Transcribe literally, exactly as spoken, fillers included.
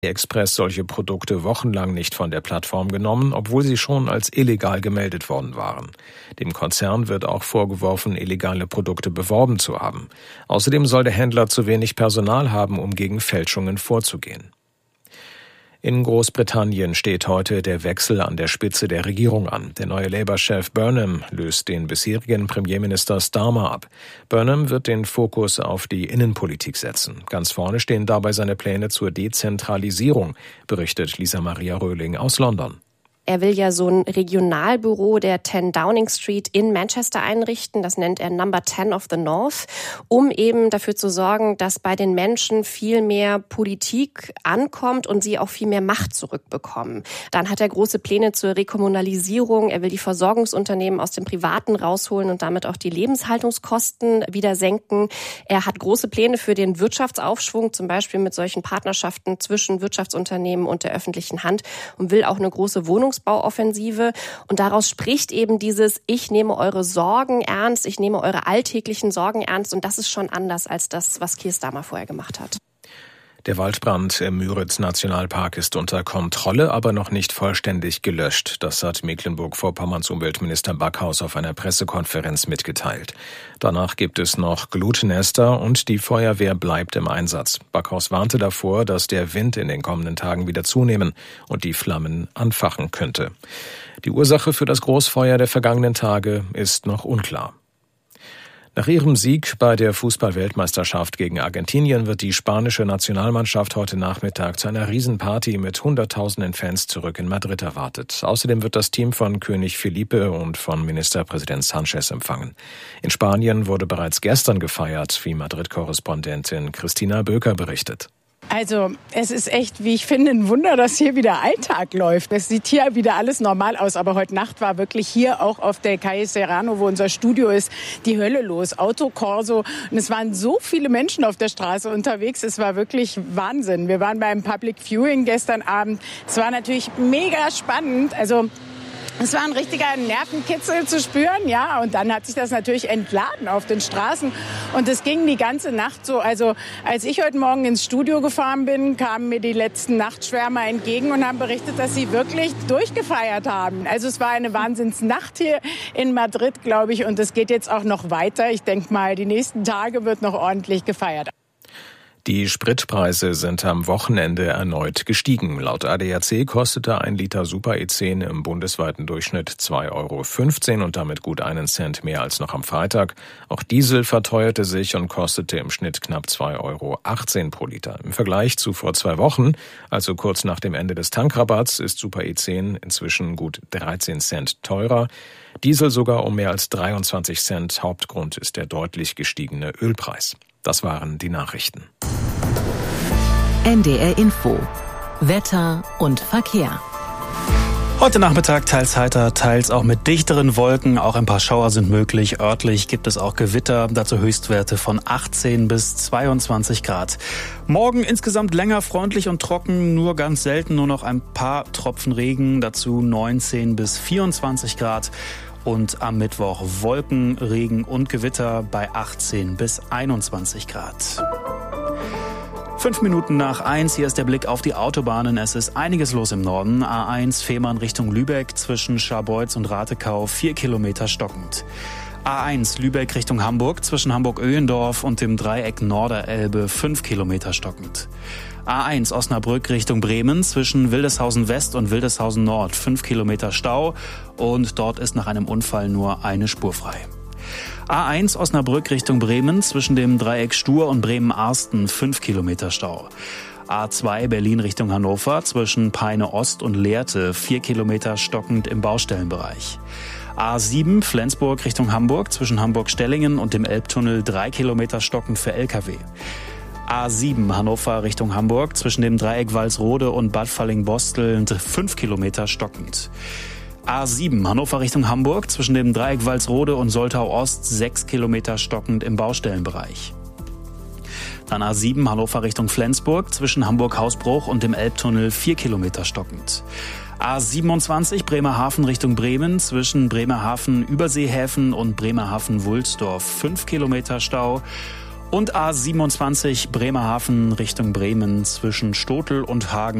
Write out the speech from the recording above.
Express solche Produkte wochenlang nicht von der Plattform genommen, obwohl sie schon als illegal gemeldet worden waren. Dem Konzern wird auch vorgeworfen, illegale Produkte beworben zu haben. Außerdem soll der Händler zu wenig Personal haben, um gegen Fälschungen vorzugehen. In Großbritannien steht heute der Wechsel an der Spitze der Regierung an. Der neue Labour-Chef Burnham löst den bisherigen Premierminister Starmer ab. Burnham wird den Fokus auf die Innenpolitik setzen. Ganz vorne stehen dabei seine Pläne zur Dezentralisierung, berichtet Lisa Maria Röhling aus London. Er will ja so ein Regionalbüro der zehn Downing Street in Manchester einrichten. Das nennt er Number zehn of the North, um eben dafür zu sorgen, dass bei den Menschen viel mehr Politik ankommt und sie auch viel mehr Macht zurückbekommen. Dann hat er große Pläne zur Rekommunalisierung. Er will die Versorgungsunternehmen aus dem Privaten rausholen und damit auch die Lebenshaltungskosten wieder senken. Er hat große Pläne für den Wirtschaftsaufschwung, zum Beispiel mit solchen Partnerschaften zwischen Wirtschaftsunternehmen und der öffentlichen Hand, und will auch eine große Wohnungs Bauoffensive. Und daraus spricht eben dieses: Ich nehme eure Sorgen ernst, ich nehme eure alltäglichen Sorgen ernst. Und das ist schon anders als das, was Keir Starmer vorher gemacht hat. Der Waldbrand im Müritz-Nationalpark ist unter Kontrolle, aber noch nicht vollständig gelöscht. Das hat Mecklenburg-Vorpommerns Umweltminister Backhaus auf einer Pressekonferenz mitgeteilt. Danach gibt es noch Glutnester und die Feuerwehr bleibt im Einsatz. Backhaus warnte davor, dass der Wind in den kommenden Tagen wieder zunehmen und die Flammen anfachen könnte. Die Ursache für das Großfeuer der vergangenen Tage ist noch unklar. Nach ihrem Sieg bei der Fußball-Weltmeisterschaft gegen Argentinien wird die spanische Nationalmannschaft heute Nachmittag zu einer Riesenparty mit hunderttausenden Fans zurück in Madrid erwartet. Außerdem wird das Team von König Felipe und von Ministerpräsident Sanchez empfangen. In Spanien wurde bereits gestern gefeiert, wie Madrid-Korrespondentin Christina Böker berichtet. Also es ist echt, wie ich finde, ein Wunder, dass hier wieder Alltag läuft. Es sieht hier wieder alles normal aus, aber heute Nacht war wirklich hier auch auf der Calle Serrano, wo unser Studio ist, die Hölle los. Autokorso, und es waren so viele Menschen auf der Straße unterwegs, es war wirklich Wahnsinn. Wir waren beim Public Viewing gestern Abend. Es war natürlich mega spannend, also es war ein richtiger Nervenkitzel zu spüren, ja, und dann hat sich das natürlich entladen auf den Straßen und es ging die ganze Nacht so. Also als ich heute Morgen ins Studio gefahren bin, kamen mir die letzten Nachtschwärmer entgegen und haben berichtet, dass sie wirklich durchgefeiert haben. Also es war eine Wahnsinnsnacht hier in Madrid, glaube ich, und es geht jetzt auch noch weiter. Ich denke mal, die nächsten Tage wird noch ordentlich gefeiert. Die Spritpreise sind am Wochenende erneut gestiegen. Laut A D A C kostete ein Liter Super E zehn im bundesweiten Durchschnitt zwei Euro fünfzehn und damit gut einen Cent mehr als noch am Freitag. Auch Diesel verteuerte sich und kostete im Schnitt knapp zwei Euro achtzehn pro Liter. Im Vergleich zu vor zwei Wochen, also kurz nach dem Ende des Tankrabatts, ist Super E zehn inzwischen gut dreizehn Cent teurer. Diesel sogar um mehr als dreiundzwanzig Cent. Hauptgrund ist der deutlich gestiegene Ölpreis. Das waren die Nachrichten. N D R Info. Wetter und Verkehr. Heute Nachmittag teils heiter, teils auch mit dichteren Wolken. Auch ein paar Schauer sind möglich. Örtlich gibt es auch Gewitter. Dazu Höchstwerte von achtzehn bis zweiundzwanzig Grad. Morgen insgesamt länger freundlich und trocken. Nur ganz selten nur noch ein paar Tropfen Regen. Dazu neunzehn bis vierundzwanzig Grad. Und am Mittwoch Wolken, Regen und Gewitter bei achtzehn bis einundzwanzig Grad. Fünf Minuten nach eins, hier ist der Blick auf die Autobahnen. Es ist einiges los im Norden. A eins Fehmarn Richtung Lübeck zwischen Scharbeutz und Ratekau, vier Kilometer stockend. A eins Lübeck Richtung Hamburg zwischen Hamburg-Öhendorf und dem Dreieck Norderelbe, fünf Kilometer stockend. A eins Osnabrück Richtung Bremen zwischen Wildeshausen West und Wildeshausen Nord, fünf Kilometer Stau und dort ist nach einem Unfall nur eine Spur frei. A eins Osnabrück Richtung Bremen zwischen dem Dreieck Stur und Bremen-Arsten, fünf Kilometer Stau. A zwei Berlin Richtung Hannover zwischen Peine Ost und Lehrte, vier Kilometer stockend im Baustellenbereich. A sieben Flensburg Richtung Hamburg zwischen Hamburg-Stellingen und dem Elbtunnel, drei Kilometer stockend für L K W. A sieben Hannover Richtung Hamburg zwischen dem Dreieck Walsrode und Bad Falling-Bostel, fünf Kilometer stockend. A sieben Hannover Richtung Hamburg zwischen dem Dreieck Walsrode und Soltau Ost, sechs Kilometer stockend im Baustellenbereich. Dann A sieben Hannover Richtung Flensburg zwischen Hamburg-Hausbruch und dem Elbtunnel, vier Kilometer stockend. A siebenundzwanzig Bremerhaven Richtung Bremen zwischen Bremerhaven-Überseehäfen und Bremerhaven-Wulsdorf, fünf Kilometer Stau. Und A siebenundzwanzig Bremerhaven Richtung Bremen zwischen Stotel und Hagen